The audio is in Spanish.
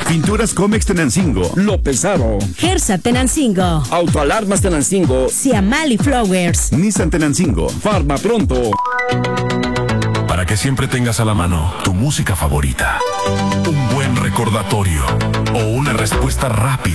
Pinturas Comex Tenancingo. Lo Pesaro. Gersa Tenancingo. Autoalarmas Tenancingo. Ciamali Flowers. Nissan Tenancingo. Farma Pronto. Para que siempre tengas a la mano tu música favorita, un buen recordatorio o una respuesta rápida